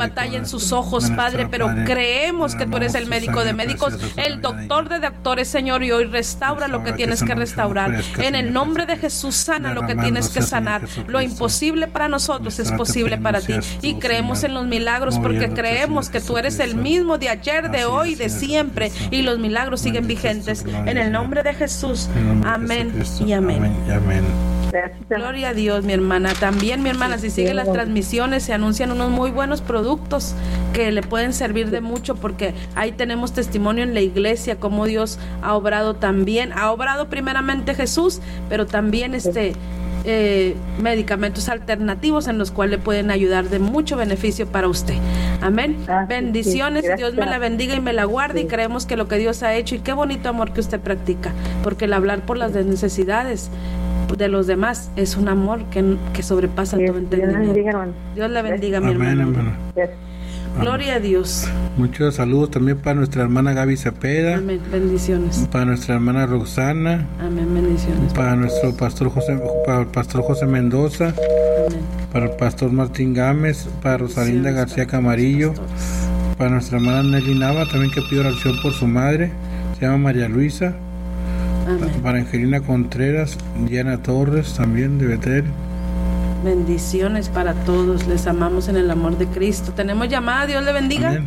batalla en sus ojos, Padre, pero creemos que tú eres el médico de médicos, el doctor de doctores, Señor, y hoy restaura lo que tienes que restaurar. En el nombre de Jesús, sana lo que tienes que sanar. Lo imposible para nosotros es posible para ti. Y creemos en los milagros porque creemos que tú eres el mismo de ayer, de hoy, de siempre. Y los milagros siguen vigentes. En el nombre de Jesús. Amén y amén. Gloria a Dios, mi hermana. También, mi hermana, si sigue las transmisiones, se anuncian unos muy buenos productos que le pueden servir de mucho, porque ahí tenemos testimonio en la iglesia, cómo Dios ha obrado también. Ha obrado primeramente Jesús, pero también medicamentos alternativos en los cuales le pueden ayudar de mucho beneficio para usted. Amén. Bendiciones, Dios me la bendiga y me la guarde, y creemos que lo que Dios ha hecho, y qué bonito amor que usted practica, porque el hablar por las necesidades de los demás es un amor que sobrepasa todo entendimiento. Dios la bendiga, mi hermano. Gloria a Dios. Muchos saludos también para nuestra hermana Gaby Cepeda. Amén, bendiciones. Para nuestra hermana Roxana. Amén, bendiciones. Para nuestro pastor José Mendoza. Amén. Para el pastor Martín Gámez. Para Rosalinda García Camarillo. Para nuestra hermana Nelly Nava, también, que pide oración por su madre, se llama María Luisa. Amén. Para Angelina Contreras, Diana Torres, también de Betel. Bendiciones para todos, les amamos en el amor de Cristo. Tenemos llamada, Dios le bendiga. Amén.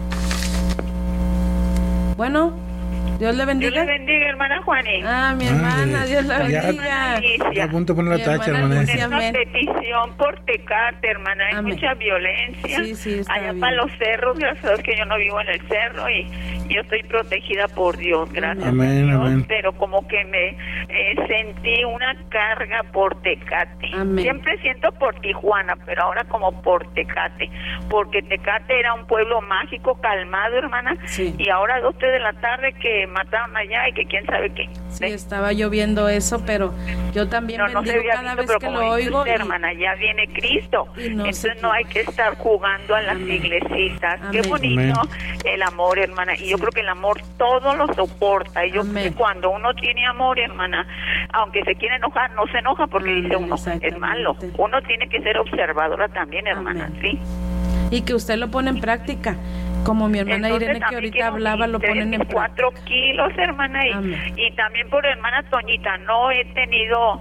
Bueno, Dios le bendiga. Dios le bendiga, hermana Juani. Mi hermana, Dios la bendiga. Ya a punto de poner la tacha, hermana. Es una petición por Tecate, hermana. Hay mucha violencia. Sí, allá para los cerros, gracias a Dios que yo no vivo en el cerro y yo estoy protegida por Dios, gracias a Dios. Amén. Pero como que me sentí una carga por Tecate. Amén. Siempre siento por Tijuana, pero ahora como por Tecate, porque Tecate era un pueblo mágico, calmado, hermana. Sí. Y ahora a 2, 3 de la tarde que mataron allá y que quién sabe qué. Sí, estaba lloviendo eso, pero yo también bendigo cada vez que lo oigo. Hermana, ya viene Cristo, entonces no hay que estar jugando a las iglesitas. Amén. Qué bonito el amor, hermana, y yo creo que el amor todo lo soporta, y yo creo que cuando uno tiene amor, hermana, aunque se quiere enojar, no se enoja porque dice uno, es malo. Uno tiene que ser observadora también, hermana. ¿Sí? Y que usted lo pone en práctica, como mi hermana Irene, que ahorita hablaba, lo ponen en práctica. 4 kilos, hermana, y también por hermana Toñita, no he tenido,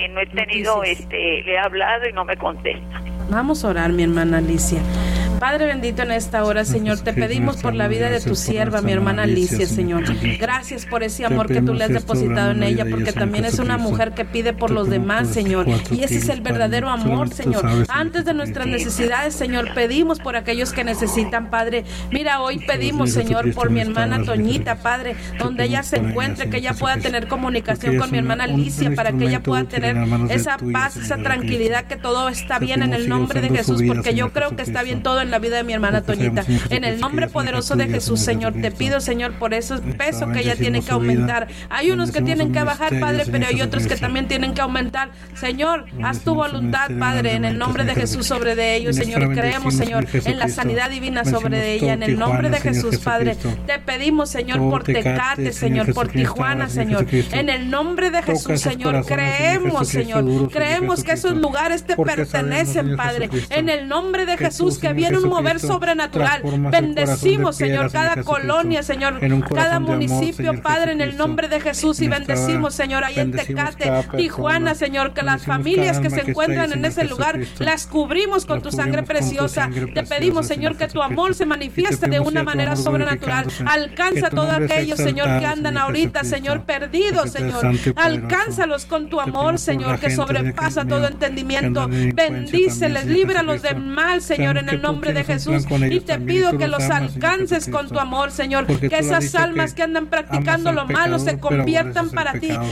le he hablado y no me contesta. Vamos a orar, mi hermana Alicia. Padre bendito, en esta hora, Señor, te pedimos por la vida de tu sierva, mi hermana Alicia, Señor. Gracias por ese amor que tú le has depositado en ella, porque también es una mujer que pide por los demás, Señor. Y ese es el verdadero amor, Señor. Antes de nuestras necesidades, Señor, pedimos por aquellos que necesitan, Padre. Mira, hoy pedimos, Señor, por mi hermana Toñita, Padre, donde ella se encuentre, que ella pueda tener comunicación con mi hermana Alicia, para que ella pueda tener esa paz, esa tranquilidad, que todo está bien en el nombre de Jesús, porque yo creo que está bien todo en la vida de mi hermana Toñita. En el nombre poderoso de Jesús, Señor, te pido, Señor, por ese peso que ella tiene que aumentar. Hay unos que tienen que bajar, Padre, pero hay otros que también tienen que aumentar. Señor, haz tu voluntad, Padre, en el nombre de Jesús sobre de ellos, Señor. Creemos, Señor, en la sanidad divina sobre ella, en el nombre de Jesús, Padre. Te pedimos, Señor, por Tecate, Señor, por Tijuana, Señor. En el nombre de Jesús, Señor, creemos, Señor, creemos que esos lugares te pertenecen, Padre. En el nombre de Jesús, que viene un mover sobrenatural. Bendecimos, Señor, cada colonia, Señor, cada municipio, Padre, en el nombre de Jesús, y bendecimos, Señor, ahí en Tecate, Tijuana, Señor, que las familias que se encuentran en ese lugar, las cubrimos con tu sangre preciosa. Te pedimos, Señor, que tu amor se manifieste de una manera sobrenatural. Alcanza a todos aquellos, Señor, que andan ahorita, Señor, perdidos, Señor. Alcánzalos con tu amor, Señor, que sobrepasa todo entendimiento. Bendíceles, líbralos del mal, Señor, en el nombre de Jesús. Y te pido que los alcances con tu amor, Señor. Que esas almas que andan practicando lo malo se conviertan para ti.